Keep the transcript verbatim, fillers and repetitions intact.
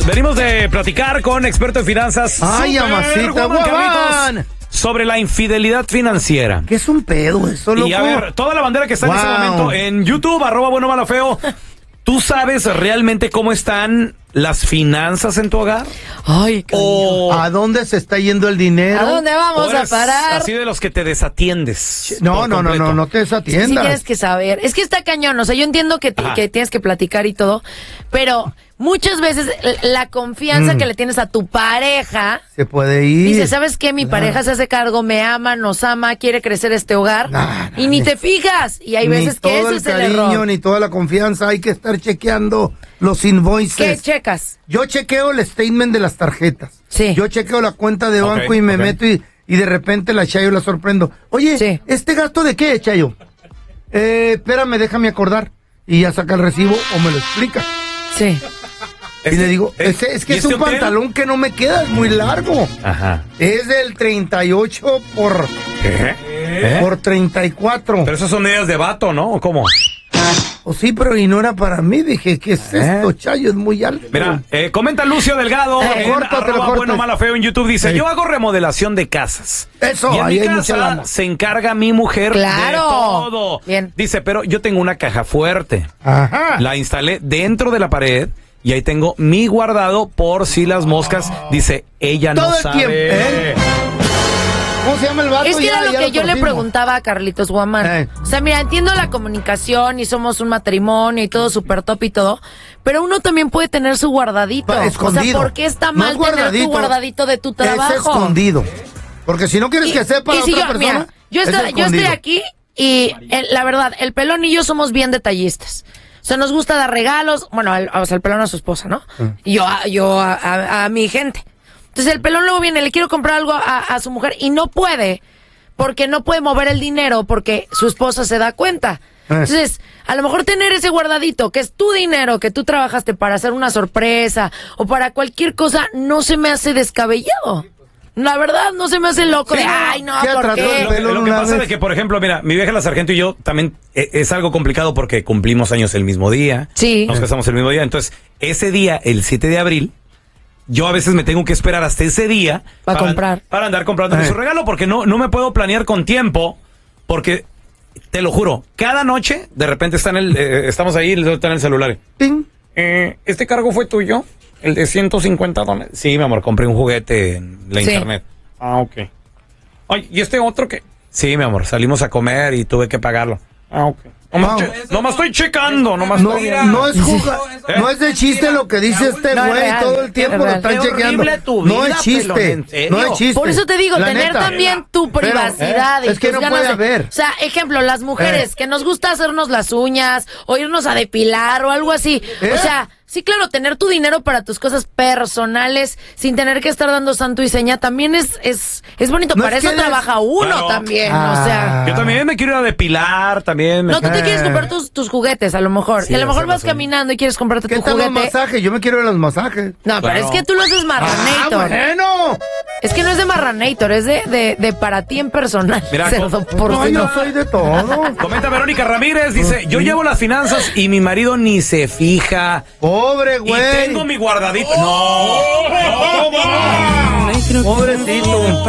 Carlitos. Venimos de platicar con experto en finanzas. Ay, amasita, guapán. Sobre la infidelidad financiera. ¿Qué es un pedo eso, loco? Y a ver, toda la bandera que está wow. en ese momento en YouTube, arroba bueno malo feo. ¿Tú sabes realmente cómo están las finanzas en tu hogar? Ay, o ¿a dónde se está yendo el dinero? ¿A dónde vamos a parar? Así de los que te desatiendes. No, no, no, no, no te desatiendas. Sí, sí tienes que saber. Es que está cañón, o sea, yo entiendo que, te, que tienes que platicar y todo, pero muchas veces la confianza mm. que le tienes a tu pareja se puede ir. Dice, ¿sabes qué? Mi nah. pareja se hace cargo, me ama, nos ama, quiere crecer este hogar nah, nah, y ni, ni te fijas. Y hay veces que ese es el error. Ni todo el cariño, ni toda la confianza, hay que estar chequeando los invoices. ¿Qué checas? Yo chequeo el statement de las tarjetas. Sí. Yo chequeo la cuenta de banco okay, y me okay. meto y, y de repente la Chayo la sorprendo. Oye, sí. ¿este gasto de qué, Chayo? Eh, espérame, déjame acordar. Y ya saca el recibo o me lo explica. Sí. Y este, le digo, es, es que es un hotel? pantalón que no me queda, es muy largo. Ajá. Es del treinta y ocho por... ¿Qué? ¿Eh? Por treinta y cuatro. Pero esas son medidas de vato, ¿no? ¿O cómo? Oh, sí, pero y no era para mí. Dije, ¿qué es ¿Eh? esto, Chayo? Es muy alto. Mira, eh, comenta Lucio Delgado eh, en corta, arroba bueno mala feo en YouTube. Dice, eh. yo hago remodelación de casas. Eso, y en ahí mi hay casa mucha se encarga mi mujer claro. de todo. Bien. Dice, pero yo tengo una caja fuerte. Ajá. La instalé dentro de la pared. Y ahí tengo mi guardado por si las moscas. Dice, ella todo no el sabe. Tiempo, ¿eh? ¿Cómo se llama el vato? Es que ya, era lo ya que lo yo le preguntaba a Carlitos Guamán. Eh. O sea, mira, entiendo la comunicación y somos un matrimonio y todo súper top y todo, pero uno también puede tener su guardadito. Escondido. O sea, ¿por qué está mal no tener tu guardadito de tu trabajo? Es escondido. Porque si no quieres y, que sepa la si otra yo, persona, mira, yo, está, yo estoy aquí y el, la verdad, el pelón y yo somos bien detallistas. O sea, nos gusta dar regalos, bueno, el, o sea, el pelón a su esposa, ¿no? Uh. Y yo, a, yo a, a, a mi gente. Entonces el pelón luego viene, le quiero comprar algo a, a su mujer y no puede, porque no puede mover el dinero porque su esposa se da cuenta. Uh. Entonces, a lo mejor tener ese guardadito, que es tu dinero, que tú trabajaste para hacer una sorpresa o para cualquier cosa, no se me hace descabellado. La verdad, no se me hace loco de, ay, no, ¿por qué? Lo, lo, lo que pasa es que, por ejemplo, mira, mi vieja la sargento y yo también eh, es algo complicado porque cumplimos años el mismo día. Sí. Nos casamos el mismo día. Entonces, ese día, el siete de abril, yo a veces me tengo que esperar hasta ese día para, para comprar. Para andar comprándole eh. su regalo porque no, no me puedo planear con tiempo porque, te lo juro, cada noche, de repente está en el, eh, estamos ahí, está en el celular. ¡Ting! Eh, ¿Este cargo fue tuyo? El de ciento cincuenta dólares. Sí, mi amor, compré un juguete en la sí. internet. Ah, ok. Ay, ¿y este otro qué? Sí, mi amor, salimos a comer y tuve que pagarlo. Ah, ok. Nomás, no, che- nomás estoy checando, nomás no, estoy no es juga, ¿Eh? no es de chiste lo que dice este no güey, todo el tiempo lo están chequeando. No es chiste, no es chiste. Por eso te digo, la tener neta. también tu privacidad. Pero, ¿eh? y es que tus no ganas puede de, haber. O sea, ejemplo, las mujeres ¿Eh? que nos gusta hacernos las uñas o irnos a depilar o algo así. ¿Eh? O sea, sí, claro, tener tu dinero para tus cosas personales sin tener que estar dando santo y seña también es es, es bonito. No para es eso que trabaja eres... uno claro. también, Ah. o sea. Yo también me quiero ir a depilar, también. Me... No, tú te quieres comprar tus, tus juguetes, a lo mejor. Sí, y a lo mejor vas razón. caminando y quieres comprarte ¿Qué tu tal juguete. los masajes? Yo me quiero ir a los masajes. No, Claro. pero es que tú lo haces marranator. Ah, bueno. Es que no es de marranator, es de, de, de para ti en personal. Mira, cerdo con- por No, si yo no. soy de todo. Comenta Verónica Ramírez, dice, yo llevo las finanzas y mi marido ni se fija. Pobre Y güey. tengo mi guardadito. No, no, no. Pobrecito.